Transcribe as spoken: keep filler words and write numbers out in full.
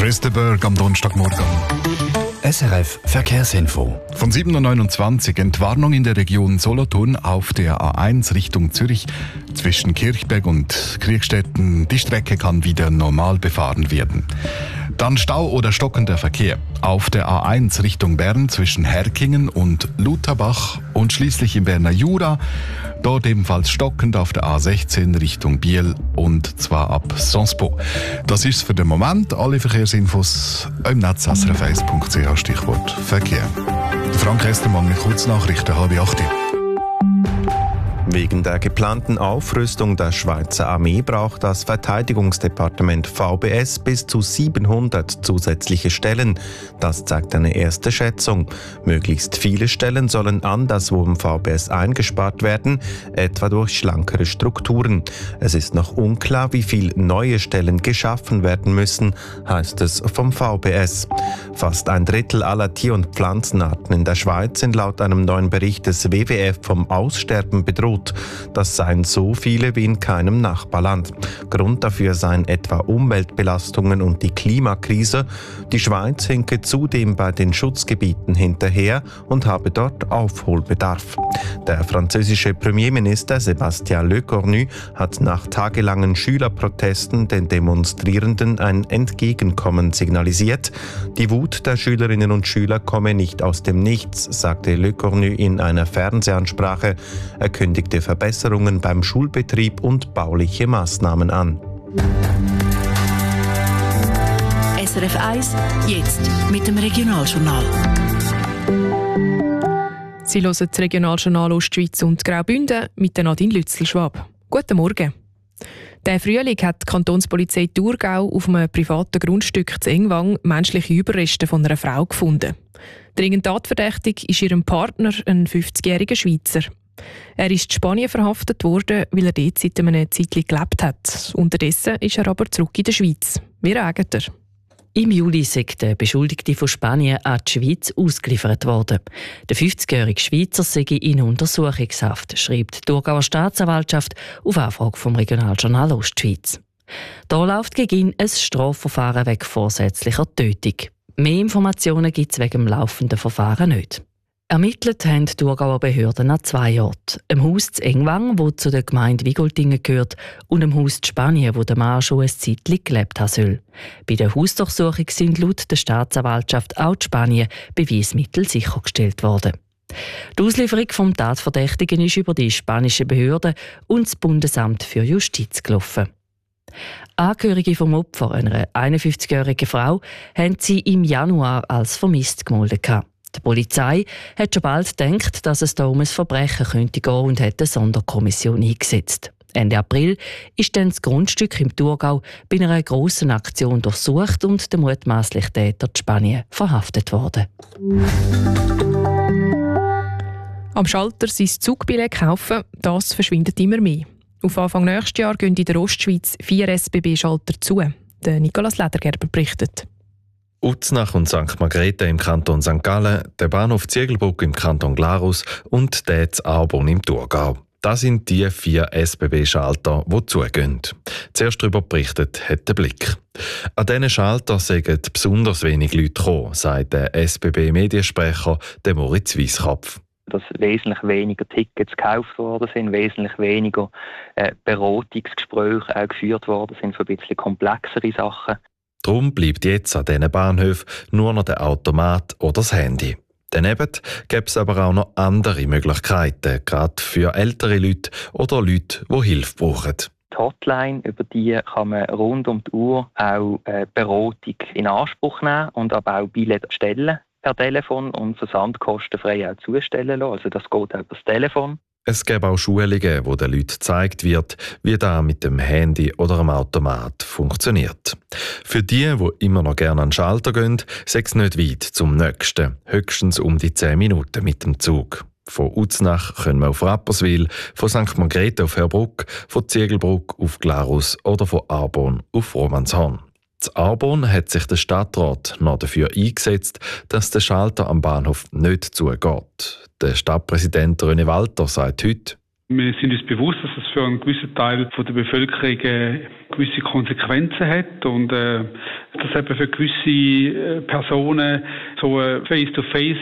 Chris de Burgh am Donnerstagmorgen. S R F Verkehrsinfo. Von sieben Uhr neunundzwanzig Entwarnung in der Region Solothurn auf der A eins Richtung Zürich. Zwischen Kirchberg und Kriegstetten. Die Strecke kann wieder normal befahren werden. Dann Stau oder stockender Verkehr auf der A eins Richtung Bern zwischen Herkingen und Lutherbach und schließlich im Berner Jura. Dort ebenfalls stockend auf der A sechzehn Richtung Biel und zwar ab Sonspo. Das ist für den Moment. Alle Verkehrsinfos im Netz s r f eins punkt c h Stichwort Verkehr. Frank Estermann mit Kurznachrichten, halb acht. Wegen der geplanten Aufrüstung der Schweizer Armee braucht das Verteidigungsdepartement V B S bis zu siebenhundert zusätzliche Stellen. Das zeigt eine erste Schätzung. Möglichst viele Stellen sollen anderswo im V B S eingespart werden, etwa durch schlankere Strukturen. Es ist noch unklar, wie viele neue Stellen geschaffen werden müssen, heißt es vom V B S. Fast ein Drittel aller Tier- und Pflanzenarten in der Schweiz sind laut einem neuen Bericht des W W F vom Aussterben bedroht. Das seien so viele wie in keinem Nachbarland. Grund dafür seien etwa Umweltbelastungen und die Klimakrise. Die Schweiz hinke zudem bei den Schutzgebieten hinterher und habe dort Aufholbedarf. Der französische Premierminister Sébastien Lecornu hat nach tagelangen Schülerprotesten den Demonstrierenden ein Entgegenkommen signalisiert. Die Wut der Schülerinnen und Schüler komme nicht aus dem Nichts, sagte Lecornu in einer Fernsehansprache. Er kündigte Verbesserungen beim Schulbetrieb und bauliche Maßnahmen an. S R F eins, jetzt mit dem Regionaljournal. Sie hören das Regionaljournal Ostschweiz und Graubünden mit der Nadine Lützel-Schwab. Guten Morgen. Der Frühling hat die Kantonspolizei Thurgau auf einem privaten Grundstück zu Engwang menschliche Überreste von einer Frau gefunden. Dringend tatverdächtig ist ihrem Partner, ein fünfzigjähriger Schweizer. Er ist in Spanien verhaftet worden, weil er dort seit einer Zeit gelebt hat. Unterdessen ist er aber zurück in der Schweiz. Wie reagiert er? Im Juli ist der Beschuldigte von Spanien an die Schweiz ausgeliefert worden. Der fünfzigjährige Schweizer sei in Untersuchungshaft, schreibt die Thurgauer Staatsanwaltschaft auf Anfrage vom Regionaljournal Ostschweiz. Da läuft gegen ihn ein Strafverfahren wegen vorsätzlicher Tötung. Mehr Informationen gibt es wegen dem laufenden Verfahren nicht. Ermittelt haben die Thurgauer Behörden an zwei Orten. Im Haus zu Engwang, wo zu der Gemeinde Wigoltingen gehört, und im Haus zu Spanien, wo der Mann schon ein Zeitchen gelebt haben soll. Bei der Hausdurchsuchung sind laut der Staatsanwaltschaft auch in Spanien Beweismittel sichergestellt worden. Die Auslieferung vom Tatverdächtigen ist über die spanischen Behörden und das Bundesamt für Justiz gelaufen. Angehörige vom Opfer, einer einundfünfzigjährigen Frau, haben sie im Januar als vermisst gemeldet. Die Polizei hat schon bald gedacht, dass es da um ein Verbrechen könnte gehen und hat eine Sonderkommission eingesetzt. Ende April ist dann das Grundstück im Thurgau bei einer grossen Aktion durchsucht und der mutmaßliche Täter in Spanien verhaftet worden. Am Schalter sein Zugbillett kaufen, das verschwindet immer mehr. Auf Anfang nächstes Jahr gehen in der Ostschweiz vier S B B-Schalter zu. Der Nicolas Ledergerber berichtet. Uznach und Sankt Margrethe im Kanton Sankt Gallen, der Bahnhof Ziegelbrück im Kanton Glarus und der zu Arbon im Thurgau. Das sind die vier S B B-Schalter, die zugehen. Zuerst darüber berichtet hat der Blick. An diesen Schalter sind besonders wenig Leute gekommen, sagt der S B B-Mediensprecher Moritz Weisskopf. Dass wesentlich weniger Tickets gekauft worden sind, wesentlich weniger äh, Beratungsgespräche auch geführt worden sind für ein bisschen komplexere Sachen. Darum bleibt jetzt an diesen Bahnhöfen nur noch der Automat oder das Handy. Daneben gäbe es aber auch noch andere Möglichkeiten, gerade für ältere Leute oder Leute, die Hilfe brauchen. Die Hotline, über die kann man rund um die Uhr auch äh, Beratung in Anspruch nehmen und aber auch Billett stellen per Telefon und versandkostenfrei auch zustellen lassen. Also das geht auch über das Telefon. Es gibt auch Schulungen, wo den Leuten gezeigt wird, wie das mit dem Handy oder dem Automat funktioniert. Für die, die immer noch gerne an den Schalter gehen, sei es nicht weit zum nächsten, höchstens um die zehn Minuten mit dem Zug. Von Uznach können wir auf Rapperswil, von Sankt Margrethe auf Herbruck, von Ziegelbrück auf Glarus oder von Arbon auf Romanshorn. In Arbon hat sich der Stadtrat noch dafür eingesetzt, dass der Schalter am Bahnhof nicht zugeht. Der Stadtpräsident René Walter sagt heute: Wir sind uns bewusst, dass es für einen gewissen Teil der Bevölkerung gewisse Konsequenzen hat und äh, dass eben für gewisse Personen so ein Face-to-Face